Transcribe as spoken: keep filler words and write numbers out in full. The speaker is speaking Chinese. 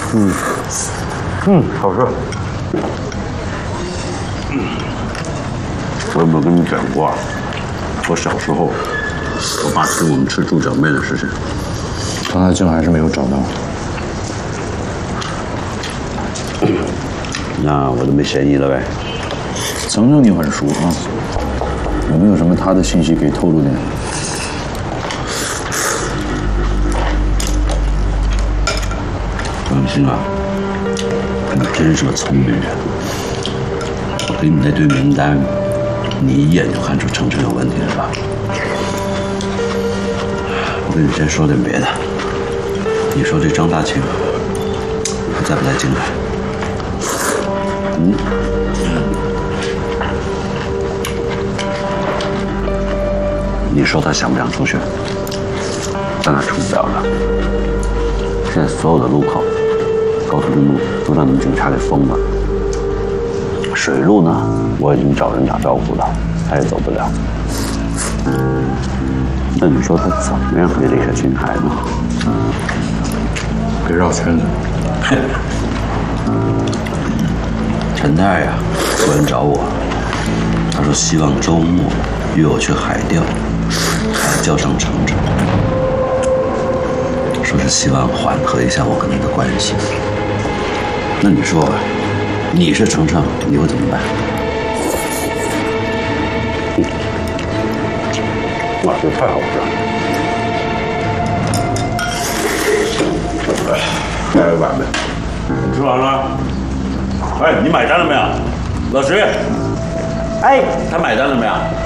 嗯，嗯，好吃。嗯，我有没有跟你讲过啊？我小时候，我爸请我们吃猪脚面的事情。 刚才竟还是没有找到。 那我就没嫌疑了呗。 程程你很熟啊，有没有什么他的信息可以透露点？ 王鑫啊，你真是个聪明人。我给你那堆名单，你一眼就看出程程有问题是吧？我跟你先说点别的。你说这张大庆还在不在京来？嗯。你说他想不想出去？但他出不了了。现在所有的路口、高速公路都让你们警察给封了。水路呢，我已经找人打招呼了，他也走不了。那你说他怎么样可以离开青海呢？ 别绕圈子。 陈太呀，突然找我，他说希望周末约我去海钓，还叫上程程，说是希望缓和一下我跟他的关系。那你说吧，你是程程，你会怎么办？哇，这太好吃了！哎，来碗呗。你吃完了？哎，你买单了没有？老徐，哎，他买单了没有？